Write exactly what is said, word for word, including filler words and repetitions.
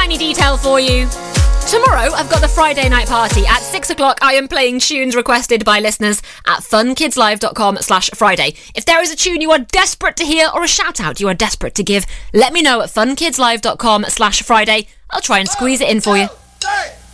tiny detail for you. Tomorrow, I've got the Friday night party. At six o'clock, I am playing tunes requested by listeners at funkidslive.com slash Friday. If there is a tune you are desperate to hear or a shout-out you are desperate to give, let me know at funkidslive.com slash Friday. I'll try and squeeze it in for you. One, two, three.